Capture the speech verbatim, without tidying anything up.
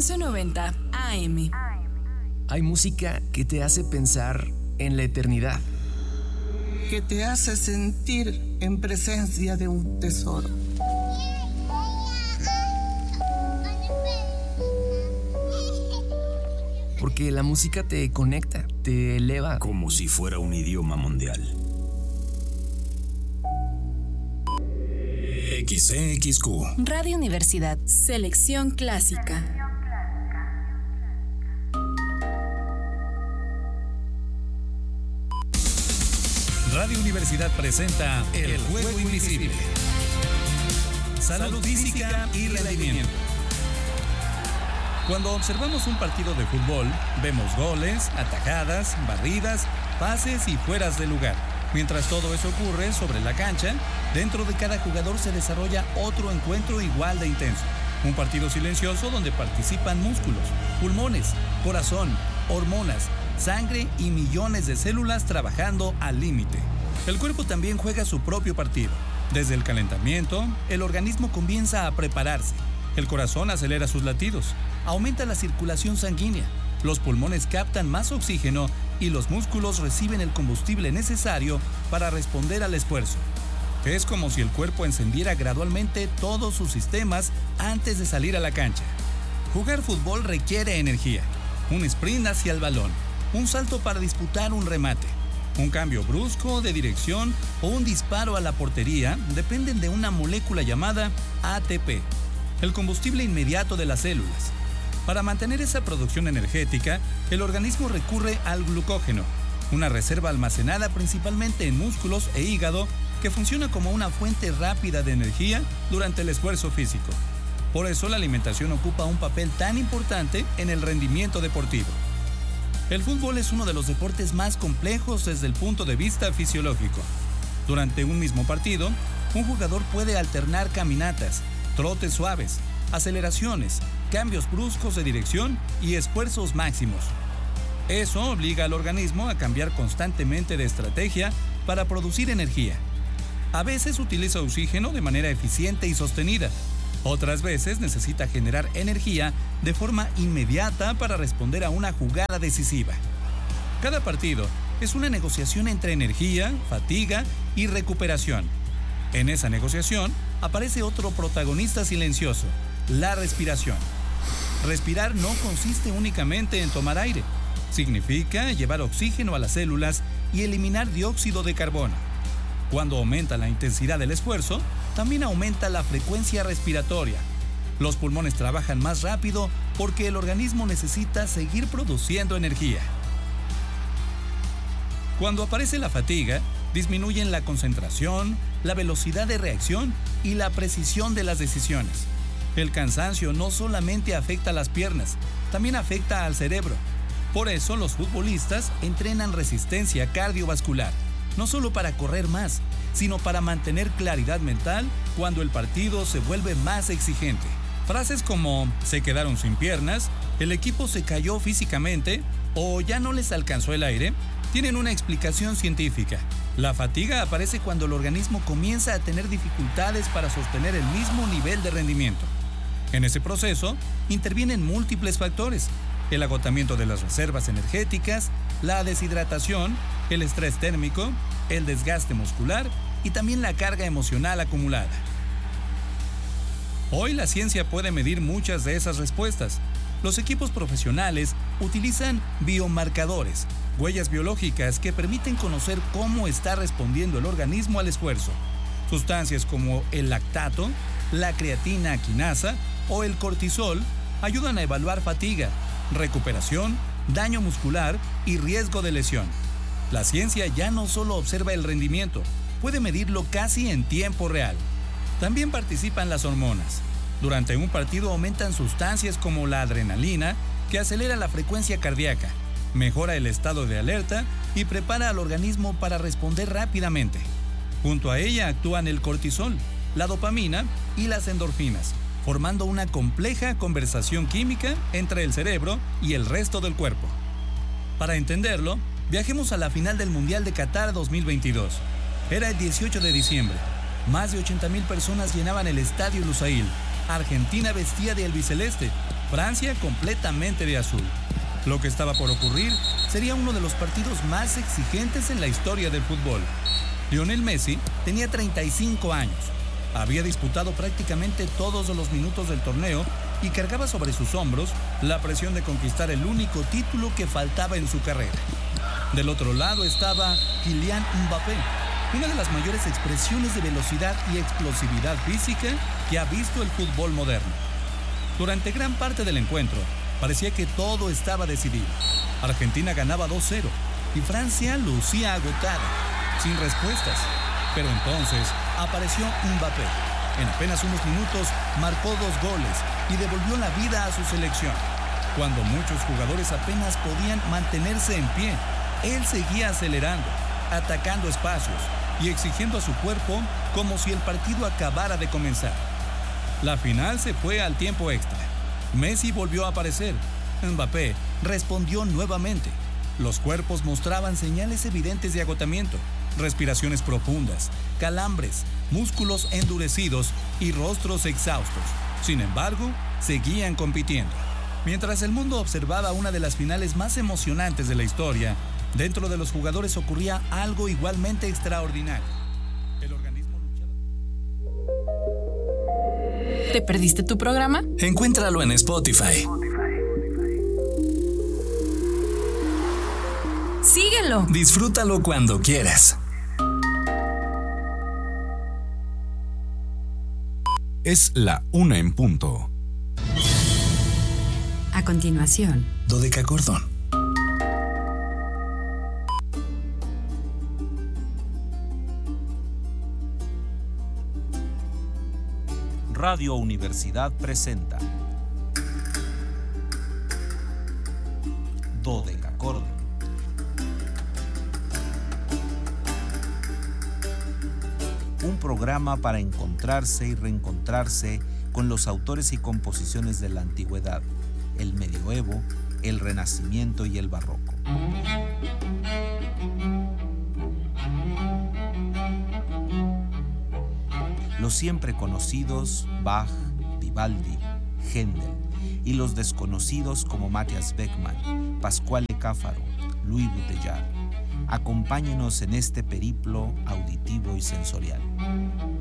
once noventa A M. Hay música que te hace pensar en la eternidad, que te hace sentir en presencia de un tesoro. porque la música te conecta, te eleva. Como si fuera un idioma mundial. X C X Q Radio Universidad. Selección clásica. Radio Universidad presenta El Juego Invisible. Salud física y rendimiento. Cuando observamos un partido de fútbol, vemos goles, atajadas, barridas, pases y fueras de lugar. Mientras todo eso ocurre sobre la cancha, dentro de cada jugador se desarrolla otro encuentro igual de intenso. Un partido silencioso donde participan músculos, pulmones, corazón, hormonas, sangre y millones de células trabajando al límite. El cuerpo también juega su propio partido. Desde el calentamiento, el organismo comienza a prepararse. El corazón acelera sus latidos, aumenta la circulación sanguínea, los pulmones captan más oxígeno y los músculos reciben el combustible necesario para responder al esfuerzo. Es como si el cuerpo encendiera gradualmente todos sus sistemas antes de salir a la cancha. Jugar fútbol requiere energía, un sprint hacia el balón, un salto para disputar un remate, un cambio brusco de dirección o un disparo a la portería dependen de una molécula llamada A T P, el combustible inmediato de las células. Para mantener esa producción energética, el organismo recurre al glucógeno, una reserva almacenada principalmente en músculos e hígado que funciona como una fuente rápida de energía durante el esfuerzo físico. Por eso la alimentación ocupa un papel tan importante en el rendimiento deportivo. El fútbol es uno de los deportes más complejos desde el punto de vista fisiológico. Durante un mismo partido, un jugador puede alternar caminatas, trotes suaves, aceleraciones, cambios bruscos de dirección y esfuerzos máximos. Eso obliga al organismo a cambiar constantemente de estrategia para producir energía. A veces utiliza oxígeno de manera eficiente y sostenida. Otras veces necesita generar energía de forma inmediata para responder a una jugada decisiva. Cada partido es una negociación entre energía, fatiga y recuperación. En esa negociación aparece otro protagonista silencioso, la respiración. Respirar no consiste únicamente en tomar aire. Significa llevar oxígeno a las células y eliminar dióxido de carbono. Cuando aumenta la intensidad del esfuerzo, también aumenta la frecuencia respiratoria. Los pulmones trabajan más rápido porque el organismo necesita seguir produciendo energía. Cuando aparece la fatiga, disminuyen la concentración, la velocidad de reacción y la precisión de las decisiones. El cansancio no solamente afecta a las piernas, también afecta al cerebro. Por eso los futbolistas entrenan resistencia cardiovascular, no solo para correr más, sino para mantener claridad mental cuando el partido se vuelve más exigente. Frases como "se quedaron sin piernas", "el equipo se cayó físicamente" o "ya no les alcanzó el aire" tienen una explicación científica. La fatiga aparece cuando el organismo comienza a tener dificultades para sostener el mismo nivel de rendimiento. En ese proceso intervienen múltiples factores: el agotamiento de las reservas energéticas, la deshidratación, el estrés térmico, el desgaste muscular y también la carga emocional acumulada. Hoy la ciencia puede medir muchas de esas respuestas. Los equipos profesionales utilizan biomarcadores, huellas biológicas que permiten conocer cómo está respondiendo el organismo al esfuerzo. Sustancias como el lactato, la creatina quinasa o el cortisol ayudan a evaluar fatiga, recuperación, daño muscular y riesgo de lesión. La ciencia ya no solo observa el rendimiento, puede medirlo casi en tiempo real. También participan las hormonas. Durante un partido aumentan sustancias como la adrenalina, que acelera la frecuencia cardíaca, mejora el estado de alerta y prepara al organismo para responder rápidamente. Junto a ella actúan el cortisol, la dopamina y las endorfinas, formando una compleja conversación química entre el cerebro y el resto del cuerpo. Para entenderlo, viajemos a la final del Mundial de Qatar dos mil veintidós. Era el dieciocho de diciembre. Más de ochenta mil personas llenaban el estadio Lusail. Argentina vestía de albiceleste. Francia completamente de azul. Lo que estaba por ocurrir sería uno de los partidos más exigentes en la historia del fútbol. Lionel Messi tenía treinta y cinco años. Había disputado prácticamente todos los minutos del torneo y cargaba sobre sus hombros la presión de conquistar el único título que faltaba en su carrera. Del otro lado estaba Kylian Mbappé, una de las mayores expresiones de velocidad y explosividad física que ha visto el fútbol moderno. Durante gran parte del encuentro, parecía que todo estaba decidido. Argentina ganaba dos cero y Francia lucía agotada, sin respuestas. Pero entonces apareció Mbappé. En apenas unos minutos marcó dos goles y devolvió la vida a su selección. Cuando muchos jugadores apenas podían mantenerse en pie, él seguía acelerando, atacando espacios y exigiendo a su cuerpo como si el partido acabara de comenzar. La final se fue al tiempo extra. Messi volvió a aparecer. Mbappé respondió nuevamente. Los cuerpos mostraban señales evidentes de agotamiento, respiraciones profundas, calambres, músculos endurecidos y rostros exhaustos. Sin embargo, seguían compitiendo. Mientras el mundo observaba una de las finales más emocionantes de la historia, dentro de los jugadores ocurría algo igualmente extraordinario. El organismo luchaba... ¿Te perdiste tu programa? Encuéntralo en Spotify. Síguelo. Disfrútalo cuando quieras. Es la una en punto. A continuación, Dodecacordón. Radio Universidad presenta Dodecacordón. Un programa para encontrarse y reencontrarse con los autores y composiciones de la antigüedad, el medioevo, el renacimiento y el barroco. Los siempre conocidos Bach, Vivaldi, Händel y los desconocidos como Matthias Beckmann, Pasquale Cáfaro, Louis Bouteillard. Acompáñenos en este periplo auditivo y sensorial.